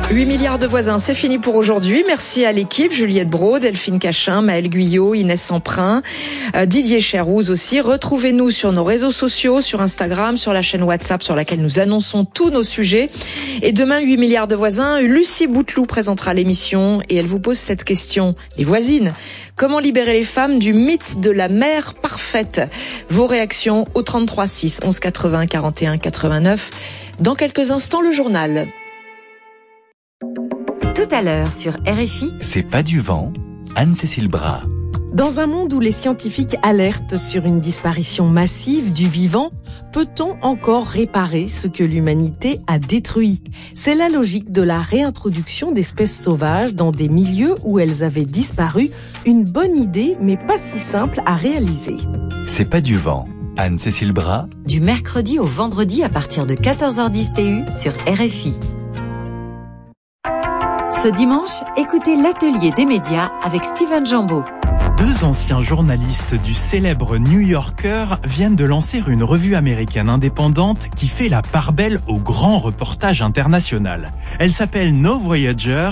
8 milliards de voisins, c'est fini pour aujourd'hui. Merci à l'équipe, Juliette Braud, Delphine Cachin, Maëlle Guyot, Inès Emprunt, Didier Cherouz aussi. Retrouvez-nous sur nos réseaux sociaux, sur Instagram, sur la chaîne WhatsApp sur laquelle nous annonçons tous nos sujets. Et demain, 8 milliards de voisins, Lucie Bouteloup présentera l'émission et elle vous pose cette question. Les voisines, comment libérer les femmes du mythe de la mère parfaite? Vos réactions au 33 6 11 80 41 89. Dans quelques instants, le journal. Tout à l'heure sur RFI. C'est pas du vent, Anne-Cécile Bras. Dans un monde où les scientifiques alertent sur une disparition massive du vivant, peut-on encore réparer ce que l'humanité a détruit? C'est la logique de la réintroduction d'espèces sauvages dans des milieux où elles avaient disparu. Une bonne idée, mais pas si simple à réaliser. C'est pas du vent, Anne-Cécile Bras. Du mercredi au vendredi à partir de 14h10 TU sur RFI. Ce dimanche, écoutez l'atelier des médias avec Steven Jambeau. Deux anciens journalistes du célèbre New Yorker viennent de lancer une revue américaine indépendante qui fait la part belle au grand reportage international. Elle s'appelle No Voyager